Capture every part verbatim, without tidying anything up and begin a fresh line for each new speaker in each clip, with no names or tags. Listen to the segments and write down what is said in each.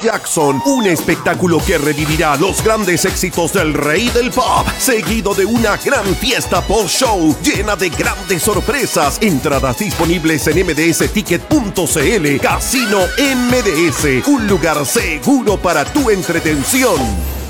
Jackson, un espectáculo que revivirá los grandes éxitos del rey del pop, seguido de una gran fiesta post-show llena de grandes sorpresas. Entradas disponibles en m d s ticket punto c l. Casino M D S, un lugar seguro para tu entretención.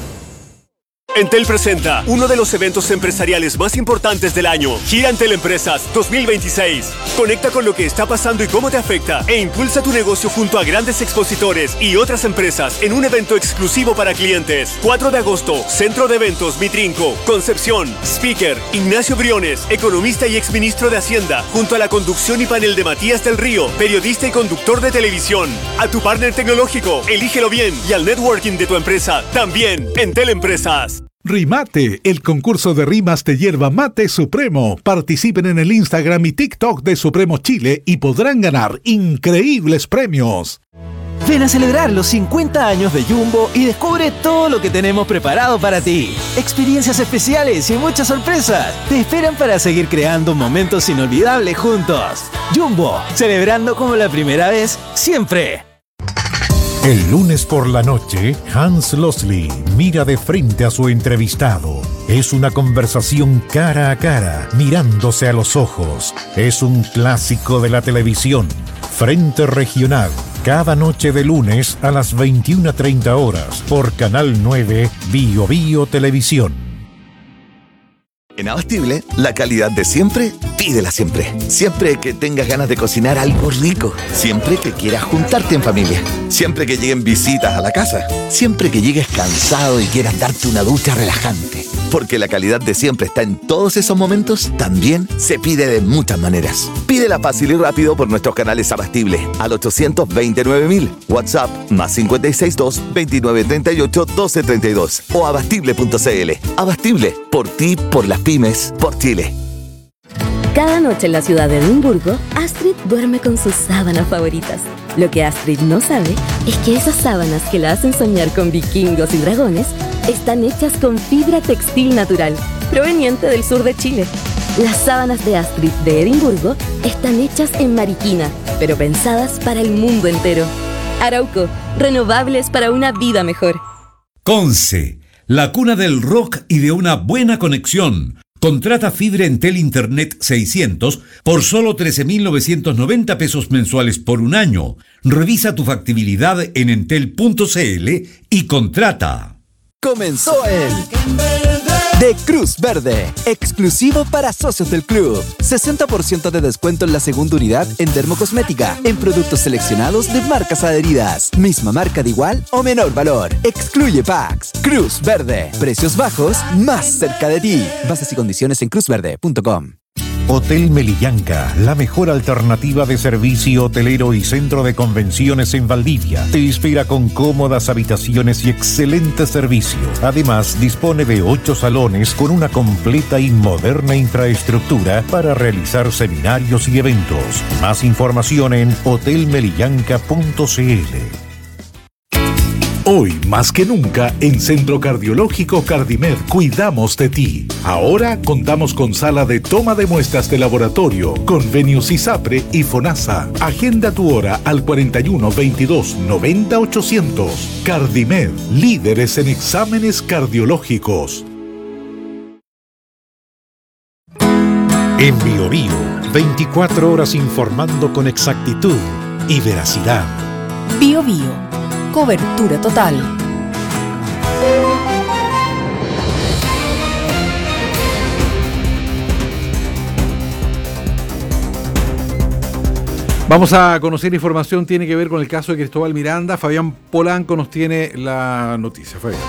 Entel presenta uno de los eventos empresariales más importantes del año, Gira Entel Empresas dos mil veintiséis. Conecta con lo que está pasando y cómo te afecta e impulsa tu negocio junto a grandes expositores y otras empresas en un evento exclusivo para clientes. cuatro de agosto, Centro de Eventos Mitrinco, Concepción. Speaker, Ignacio Briones, economista y exministro de Hacienda, junto a la conducción y panel de Matías del Río, periodista y conductor de televisión. A tu partner tecnológico, elígelo bien, y al networking de tu empresa, también. Entel Empresas.
Rimate, el concurso de rimas de Yerba Mate Supremo. Participen en el Instagram y TikTok de Supremo Chile y podrán ganar increíbles premios.
Ven a celebrar los cincuenta años de Jumbo y descubre todo lo que tenemos preparado para ti. Experiencias especiales y muchas sorpresas te esperan para seguir creando momentos inolvidables juntos. Jumbo, celebrando como la primera vez, siempre.
El lunes por la noche, Hans Losley mira de frente a su entrevistado. Es una conversación cara a cara, mirándose a los ojos. Es un clásico de la televisión. Frente Regional, cada noche de lunes a las veintiuna treinta horas, por Canal nueve, Bio Bio Televisión.
En Abastible, la calidad de siempre, pídela siempre. Siempre que tengas ganas de cocinar algo rico. Siempre que quieras juntarte en familia. Siempre que lleguen visitas a la casa. Siempre que llegues cansado y quieras darte una ducha relajante. Porque la calidad de siempre está en todos esos momentos, también se pide de muchas maneras. Pídela fácil y rápido por nuestros canales Abastible al ochocientos veintinueve mil, WhatsApp más cinco seis dos, veintinueve treinta y ocho, doce treinta y dos o abastible punto c l. Abastible, por ti, por las pymes, por Chile.
Cada noche en la ciudad de Edimburgo, Astrid duerme con sus sábanas favoritas. Lo que Astrid no sabe es que esas sábanas que la hacen soñar con vikingos y dragones están hechas con fibra textil natural, proveniente del sur de Chile. Las sábanas de Astrid de Edimburgo están hechas en Mariquina, pero pensadas para el mundo entero. Arauco, renovables para una vida mejor.
Conce, la cuna del rock y de una buena conexión. Contrata fibra Entel Internet seiscientos por solo trece mil novecientos noventa pesos mensuales por un año. Revisa tu factibilidad en entel punto c l y contrata.
Comenzó el de Cruz Verde, exclusivo para socios del club. sesenta por ciento de descuento en la segunda unidad en dermocosmética, en productos seleccionados de marcas adheridas. Misma marca de igual o menor valor. Excluye packs. Cruz Verde, precios bajos más cerca de ti. Bases y condiciones en cruz verde punto com.
Hotel Melillanca, la mejor alternativa de servicio hotelero y centro de convenciones en Valdivia. Te espera con cómodas habitaciones y excelente servicio. Además, dispone de ocho salones con una completa y moderna infraestructura para realizar seminarios y eventos. Más información en hotel melillanca punto c l.
Hoy, más que nunca, en Centro Cardiológico Cardimed cuidamos de ti. Ahora contamos con sala de toma de muestras de laboratorio, convenios ISAPRE y FONASA. Agenda tu hora al cuarenta y uno, veintidós, noventa, ochocientos. Cardimed, líderes en exámenes cardiológicos.
En Bio Bio, veinticuatro horas informando con exactitud y veracidad.
Bio Bio. Cobertura total.
Vamos a conocer información, tiene que ver con el caso de Cristóbal Miranda. Fabián Polanco nos tiene la noticia. Fabián.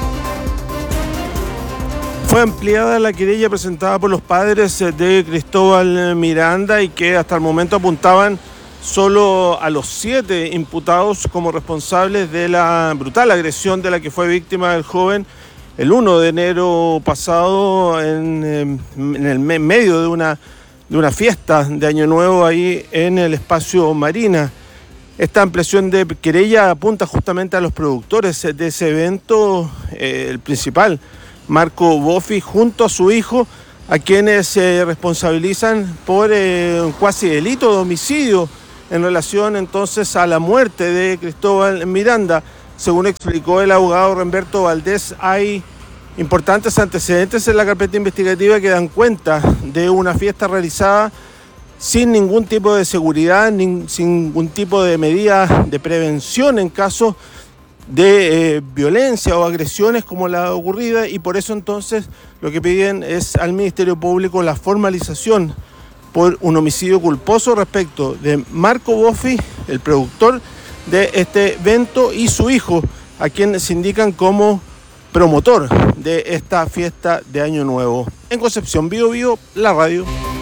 Fue ampliada la querella presentada por los padres de Cristóbal Miranda y que hasta el momento apuntaban solo a los siete imputados como responsables de la brutal agresión de la que fue víctima el joven el primero de enero pasado en, en el medio de una, de una fiesta de Año Nuevo ahí en el espacio Marina. Esta ampliación de querella apunta justamente a los productores de ese evento, eh, el principal, Marco Boffi, junto a su hijo, a quienes se eh, responsabilizan por eh, un cuasi delito de homicidio en relación entonces a la muerte de Cristóbal Miranda. Según explicó el abogado Remberto Valdés, hay importantes antecedentes en la carpeta investigativa que dan cuenta de una fiesta realizada sin ningún tipo de seguridad, ni, sin ningún tipo de medida de prevención en caso de eh, violencia o agresiones como la ocurrida, y por eso entonces lo que piden es al Ministerio Público la formalización por un homicidio culposo respecto de Marco Boffi, el productor de este evento, y su hijo, a quien se indican como promotor de esta fiesta de Año Nuevo. En Concepción, Bío Bío, la radio.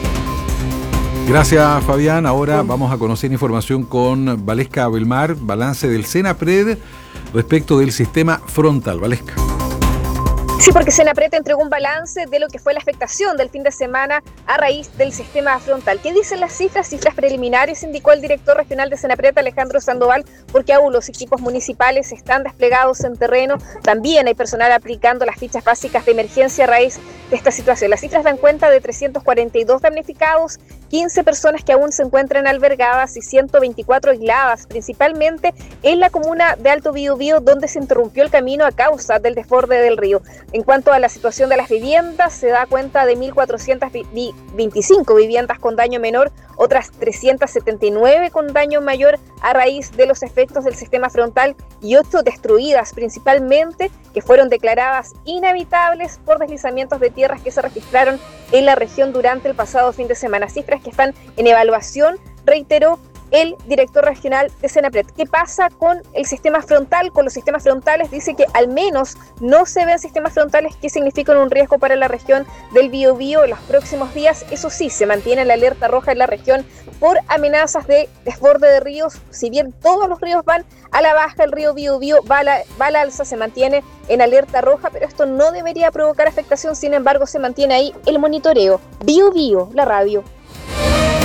Gracias, Fabián. Ahora vamos a conocer información con Valesca Abelmar, balance del Senapred respecto del sistema frontal. Valesca.
Sí, porque Senapred entregó un balance de lo que fue la afectación del fin de semana a raíz del sistema frontal. ¿Qué dicen las cifras? Cifras preliminares, indicó el director regional de Senapred, Alejandro Sandoval, porque aún los equipos municipales están desplegados en terreno. También hay personal aplicando las fichas básicas de emergencia a raíz de esta situación. Las cifras dan cuenta de trescientos cuarenta y dos damnificados, quince personas que aún se encuentran albergadas y ciento veinticuatro aisladas, principalmente en la comuna de Alto Biobío, donde se interrumpió el camino a causa del desborde del río. En cuanto a la situación de las viviendas, se da cuenta de mil cuatrocientas veinticinco viviendas con daño menor, otras trescientas setenta y nueve con daño mayor a raíz de los efectos del sistema frontal y ocho destruidas, principalmente que fueron declaradas inhabitables por deslizamientos de tierras que se registraron en la región durante el pasado fin de semana. Cifras que están en evaluación, reiteró el director regional de Senapred. ¿Qué pasa con el sistema frontal? Con los sistemas frontales dice que al menos no se ven sistemas frontales que significan un riesgo para la región del Biobío en los próximos días. Eso sí, se mantiene la alerta roja en la región por amenazas de desborde de ríos. Si bien todos los ríos van a la baja, el río Biobío va a la, va a la alza, se mantiene en alerta roja, pero esto no debería provocar afectación. Sin embargo, se mantiene ahí el monitoreo. Biobío, la radio.